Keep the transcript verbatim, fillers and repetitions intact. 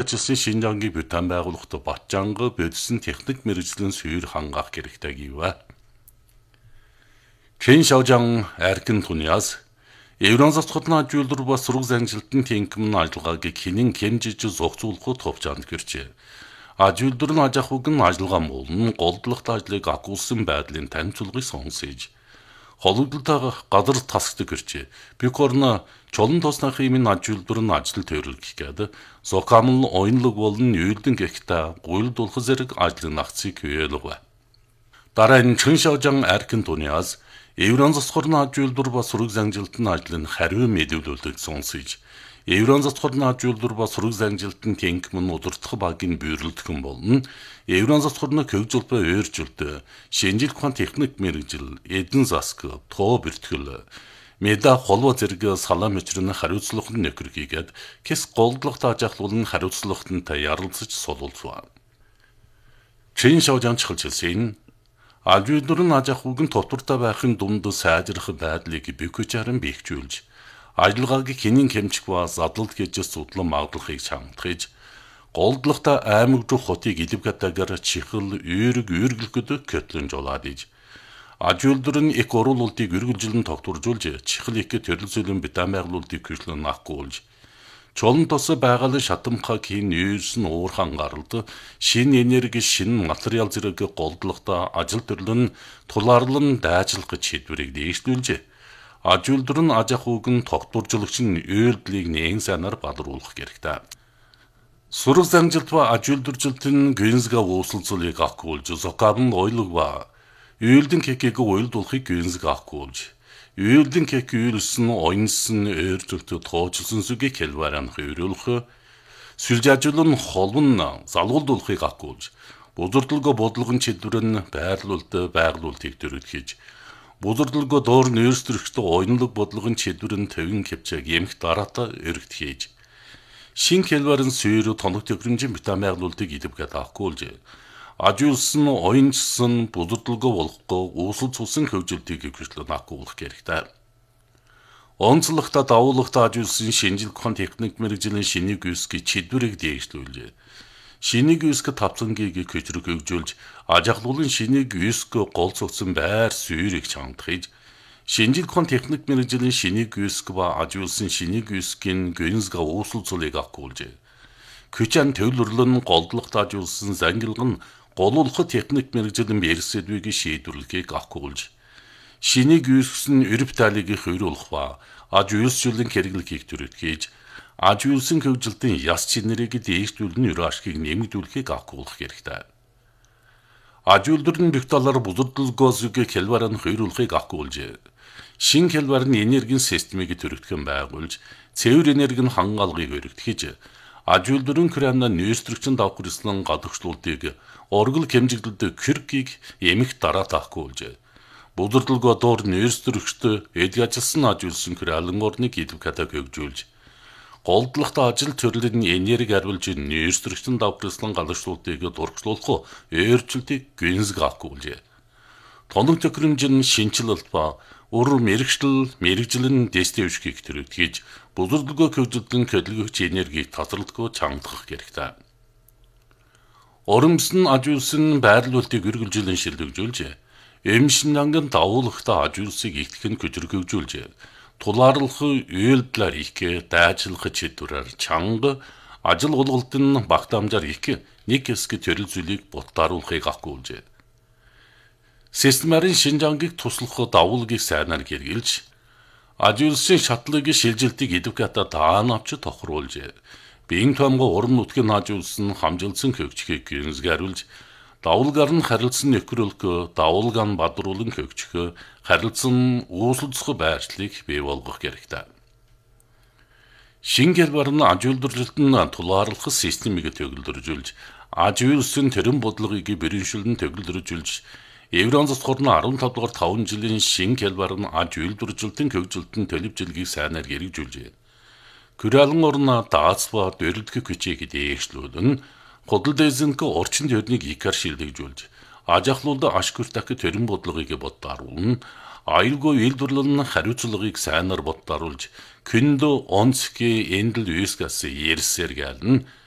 ажилласан Шинжаангийн Бутан байгууллагад Батчанга бодисын техник мэргэжлийн суурь хангах хэрэгтэй гэвэ. Chen Xiaojiang Erkin Tunyas Евразиас хотны ажилтнууд бас сураг занжилтын тэнхимн ажиллагааг хинэн хэмжиж зохицуулахад товчаанд гэрчээ. Ажилтнууд нь аж ахуйг нь ажиллагаа муулн голдлогт ажлыг агуулсан байдлын танилцуулгыг сонсож хологдолтой газар тасдаг гэрчээ. Бикорна чолон тосны хэмээн ажилтнууд нь ажил төрөлгөх гээд зокамл ойнлог болон юйлдэн гэхтээ гуйлдуулах зэрэг ажлын нагцыг хөвөөлөв. Дараа нь Chen Xiaojiang Erkin Tunyas Евразиас хотны ажилтнууд бас сураг занжилтын ажлын хариу мэдүүлэлтийг сонсож Евразиас хотны ажилтнууд бас сураг занжилтын тэнхимн удирдах багийн бюрэлдхэн болон Евразиас хотны хөгжүүлбэ өөрчлөлт шинжил ухаан техник мэргэжил эдэн заск тоо бэртгэл меда холво зэрэг салам өчрөний хариуцлах нь нөхөрхийгээд кэс голдлогт ажиглуулн хариуцлагтантай ярилцаж сулуулсан. Chen Xiaojiang чиглэлсэн ажилтнууд нь аж ахуйг нь тотвортой байхын дунд сайжрах байдлыг бэкүчаран бэхжүүлж, ажиллагааг хинэн хэмжих ба задлалт гэж судлан магадлахыг шаардлагаж, голдлогтой аймагжуух хотыг илвгатагаар чихэл үүрэг үүргэлэхэд көтлөн жолоод иж. Ажилтнууд нь их оруулалтыг үргэлжлэн тогтворжуулж, чихэл их төрөлсөлөн Бутан байгуулалтыг хөшлөн нахгуулж, чолон тос байгалийн шатамхаг хийн нүүрс нь уурхан гаралд шин энерги шин материал зэрэг голдлогтой ажил төрлөн тулаарлан дайжлах гэж шийдвэрийг дэвшлүүлжээ. Ажилтнууд нь аж ахуйг нь тогтворжуулагч нь үйлдэлийг нээн сайнаар бадруулах хэрэгтэй. Сураг занжилт ба ажилтнуудын гүнзга уусалцлыг агуулж, зокабн ойлог ба үйлдэн кекийг уйлдуулахыг гүнзга агуулж, үйлдэн кек үйлсэн ойнсон өөрчлөлтөд тооцолсон сүгийг хэлвэрэн хөрөлөх сүлжаажлын холбон залгуулдуулахыг агуулж бузурдлого бодлогын чиглэрэн байрлуулалт байгуулалтыг төрөлхийж бузурдлого доор нөөцлөрөхтэй ойнлог бодлогын чиглэрэн төвөн хэмжээг эмх дараата өргөтхийж шин хэлвэрэн сүйр тоног төхрөмжийн Бутан байгуулалтыг илвгээд агуулж ажилсан ойнчсан бузурдлого болохгүй уусал цусан хөгжилтийг хөшлөн агуулах хэрэгтэй. Онцлогтой давуулагтай ажилсан шинжил ухаан техник мэргэжлийн шинийг үүсгэж чидвэрийг дэвшлүүлж, шинийг үүсгэж тавцангийг хөжрөг хөгжүүлж, аж ахуйлын шинийг үүсгэж гол цогцсон байр суурийг чамдахж, шинжил ухаан техник мэргэжлийн шинийг үүсгэж ба ажилсан шинийг үүсгэн гүнзга уусал цулыг агуулж, күчэн төвлөрлөн голдлогт ажилсан зангилган голуулах техник мэргэжлийн бэрсэдвийг шийдвэрлэхийг агуулж, шинийг үүсгэсэн өрөв тайлыг хөрүүлэх ба аж үйлсжүүлэн хэрэглэхийг төрөлхийж, аж үйлсэн хөгжилтийн яс чинэрийг дээшлүүлэн өрөө ашгийг нэмэгдүүлэхийг агуулах хэрэгтэй. Аж үйлдвэрийн бигталаар бузурдлогоосыг хэлвэрэн хөрүүлэхийг агуулж, шин хэлвэрэн энергийн системийг төрөгдөхөн байгуулж, цэвэр энергийн хангаалгыг өргөдөхөж, аж үйлдвэрийн крана нөөцлөгчн давхарслан гадагшлуултыг оргил хэмжигдэлд киркийг эмх дараа таахгүйж, бузурдлого доор нөөцлөрөгчд эдгэжсэн аж үйлсэн кралан орныг илвгатаг хөгжүүлж, голдлогтой ажил төрлийн энерги хариулж нөөцлөрөгчн давхарслан гадагшлуултыг дургчлуулах өөрчлөлтийг гүнзгий агуулж, тоног төхрөмжийн шинжилэлт ба ур мэрэгжил мэрэгжилэн дэстевшгийг төрөлхийж, бузурдлого хөгжилтийн хөдөлгөгч энергийг тасралтгүй чамдах хэрэгтэй. Оромсон аж үйлсэн байрлуулалтыг үргэлжлэн шилжүүлж, эмшинангийн давуулагтай аж үйлсийг ихтгэн хөжрөгөвжүүлж, тулаарлах үйлдэлээр их дайжлах чидвэрээр чанга ажил олголтын багтаамжаар их нэг хэсэг төрөл зүйлийг бутааруулахыг агуулж, системарын Шинжаангийг туслах давуулгыг сайнаар хэрэгжилж, аж үйлсийн шатлыг шилжилтийг эдвгата даан авч тохируулж, биеийн тоомгоо уран нутгийн аж үйлсэн хамжилсан хөгжихийг гүнзгийруулж, давуулгаар нь харилцсан нөхрөлөх, давуулгаан бадруулан хөгжих, харилцсан uusulцох байршлыг бий болгох хэрэгтэй. Шин хэлбэр нь аж үйлдвэрлэлтэн тулаарлах системийг төгөлдржүүлж, аж үйлсэн төрөн бодлогыг бэрэншүүлэн төгөлдржүүлж, Евразиас хотны арван тав дугаар таван жилийн шин хэлбэр нь аж үйлдвэрлэлтэн хөгжилтэн төлөвжилгийг сайнаар хэрэгжүүлжээ. Кралан орны дааз ба дөрөлдөх хүчийг дээшлүүлэн, худал дэзэнк орчин тойрныг икар шилжүүлж, аж ахлуулд ашгүртах төрөн бодлогыг боддааруулна, аюулгүй үйлдвэрлэлэн хариуцлагыг сайнаар боддааруулж, күнд онцгий эндэл үйсгээс ерсээр гэлэн,